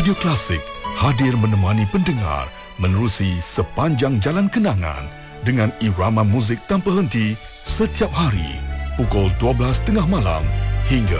Radio Klasik hadir menemani pendengar menerusi sepanjang jalan kenangan dengan irama muzik tanpa henti setiap hari pukul 12 tengah malam hingga